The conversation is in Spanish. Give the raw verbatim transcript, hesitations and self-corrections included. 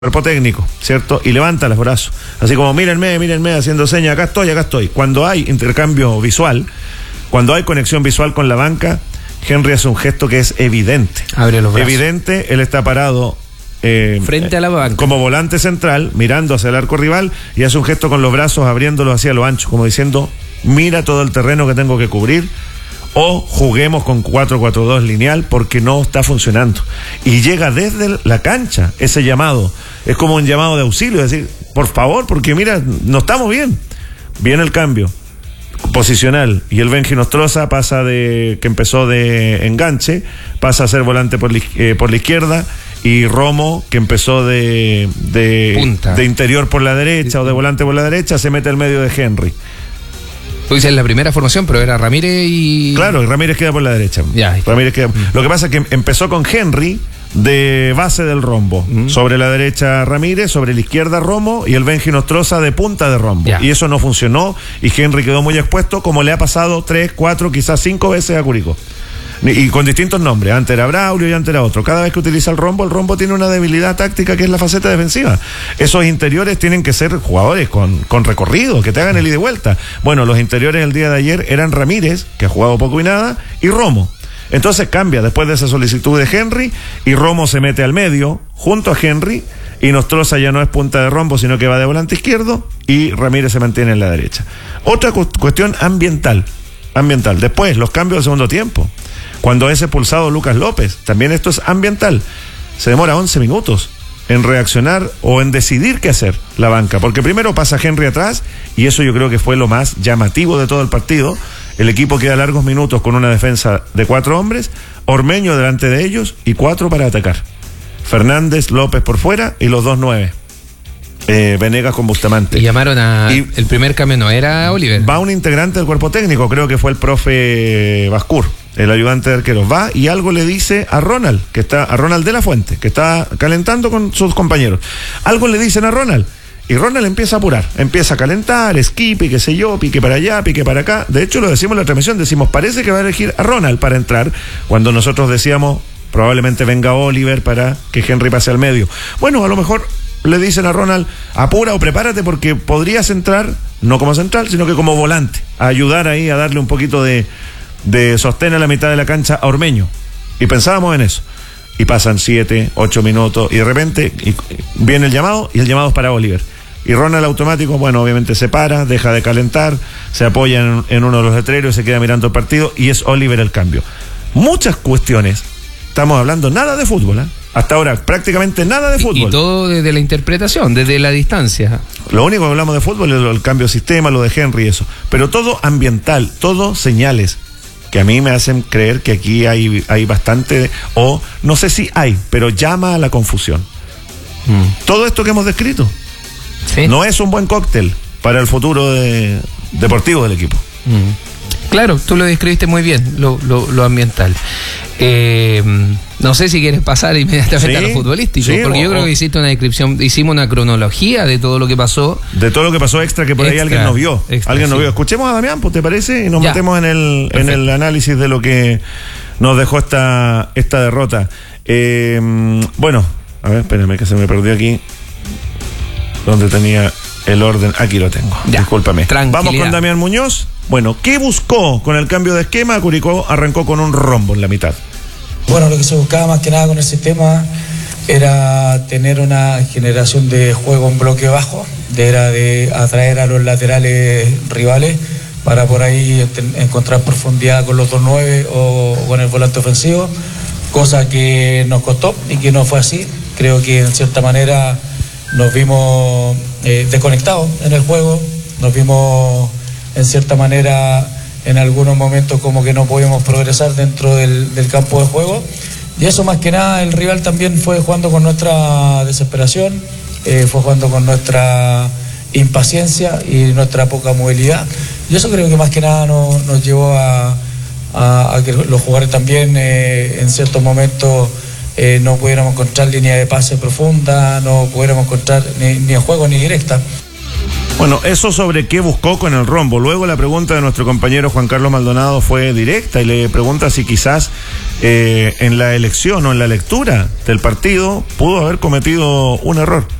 cuerpo técnico, ¿cierto? Y levanta los brazos, así como mírenme, mírenme, haciendo señas, acá estoy, acá estoy. Cuando hay intercambio visual, cuando hay conexión visual con la banca, Henry hace un gesto que es evidente. Abre los brazos. Evidente, él está parado eh, frente a la banca, como volante central, mirando hacia el arco rival, y hace un gesto con los brazos, abriéndolos hacia lo ancho, como diciendo, mira todo el terreno que tengo que cubrir, o juguemos con cuatro cuatro dos lineal porque no está funcionando. Y llega desde la cancha ese llamado, es como un llamado de auxilio, es decir, por favor, porque mira, no estamos bien. Viene el cambio posicional y el Benji Nostroza pasa de, que empezó de enganche, pasa a ser volante por la, eh, por la izquierda, y Romo, que empezó de de, Punta. de interior por la derecha o de volante por la derecha, se mete al medio de Henry. Tú dices la primera formación, pero era Ramírez y... Claro, y Ramírez queda por la derecha. Ya. Ramírez queda... Lo que pasa es que empezó con Henry de base del rombo. Mm. Sobre la derecha Ramírez, sobre la izquierda Romo, y el Benji Nostroza de punta de rombo. Ya. Y eso no funcionó, y Henry quedó muy expuesto, como le ha pasado tres, cuatro, quizás cinco veces a Curicó. Y con distintos nombres, antes era Braulio y antes era otro. Cada vez que utiliza el rombo, el rombo tiene una debilidad táctica que es la faceta defensiva. Esos interiores tienen que ser jugadores con, con recorrido, que te hagan el ida y vuelta. Bueno, los interiores el día de ayer eran Ramírez, que ha jugado poco y nada, y Romo. Entonces cambia después de esa solicitud de Henry, y Romo se mete al medio, junto a Henry, y Nostroza ya no es punta de rombo, sino que va de volante izquierdo, y Ramírez se mantiene en la derecha. Otra cu- cuestión ambiental, ambiental. Después, los cambios del segundo tiempo. Cuando es expulsado Lucas López, también esto es ambiental. Se demora once minutos en reaccionar o en decidir qué hacer la banca, porque primero pasa Henry atrás, y eso yo creo que fue lo más llamativo de todo el partido. El equipo queda largos minutos con una defensa de cuatro hombres, Ormeño delante de ellos y cuatro para atacar. Fernández, López por fuera y los dos nueve. Eh, Venegas con Bustamante. Y llamaron a... Y el primer cambio no era Oliver. Va un integrante del cuerpo técnico, creo que fue el profe Bascur, el ayudante de arqueros. Va y algo le dice a Ronald, que está, a Ronald de la Fuente, que está calentando con sus compañeros. Algo le dicen a Ronald, y Ronald empieza a apurar, empieza a calentar, esquipe, qué sé yo, pique para allá, pique para acá. De hecho, lo decimos en la transmisión, decimos, parece que va a elegir a Ronald para entrar, cuando nosotros decíamos, probablemente venga Oliver para que Henry pase al medio. Bueno, a lo mejor le dicen a Ronald, apura o prepárate porque podrías entrar, no como central, sino que como volante, a ayudar ahí, a darle un poquito de, de sostén a la mitad de la cancha a Ormeño. Y pensábamos en eso. Y pasan siete, ocho minutos, y de repente y, viene el llamado, y el llamado es para Oliver. Y Ronald automático, bueno, obviamente se para, deja de calentar, se apoya en, en uno de los letreros, se queda mirando el partido, y es Oliver el cambio. Muchas cuestiones, estamos hablando nada de fútbol, ¿eh? Hasta ahora, prácticamente nada de fútbol. Y, y todo desde la interpretación, desde la distancia. Lo único que hablamos de fútbol es el cambio de sistema, lo de Henry y eso. Pero todo ambiental, todo señales que a mí me hacen creer que aquí hay, hay bastante, o no sé si hay, pero llama a la confusión. Mm. Todo esto que hemos descrito, ¿sí? No es un buen cóctel para el futuro de, deportivo del equipo. Mm. Claro, tú lo describiste muy bien, lo, lo, lo ambiental. Eh, no sé si quieres pasar inmediatamente ¿Sí? a lo futbolístico, sí, porque o, yo creo que hiciste una descripción, hicimos una cronología de todo lo que pasó. De todo lo que pasó extra que por extra, ahí alguien nos vio. Extra, alguien nos sí. vio. Escuchemos a Damián, pues, ¿te parece? Y nos ya. metemos en el, en el análisis de lo que nos dejó esta, esta derrota. Eh, bueno, a ver, espérame que se me perdió aquí. ¿Dónde tenía el orden? Aquí lo tengo. Ya. Discúlpame. Vamos con Damián Muñoz. Bueno, ¿qué buscó con el cambio de esquema? Curicó arrancó con un rombo en la mitad. Bueno, lo que se buscaba más que nada con el sistema era tener una generación de juego en bloque bajo, de, era de atraer a los laterales rivales para por ahí encontrar profundidad con los dos nueve o con el volante ofensivo, cosa que nos costó y que no fue así. Creo que en cierta manera nos vimos eh, desconectados en el juego, nos vimos en cierta manera en algunos momentos como que no podíamos progresar dentro del, del campo de juego, y eso más que nada el rival también fue jugando con nuestra desesperación, eh, fue jugando con nuestra impaciencia y nuestra poca movilidad, y eso creo que más que nada no, nos llevó a, a, a que los jugadores también eh, en ciertos momentos eh, no pudiéramos encontrar línea de pase profunda, no pudiéramos encontrar ni, ni en juego ni directa. Bueno, eso sobre qué buscó con el rombo. Luego la pregunta de nuestro compañero Juan Carlos Maldonado fue directa y le pregunta si quizás eh, en la elección o en la lectura del partido pudo haber cometido un error.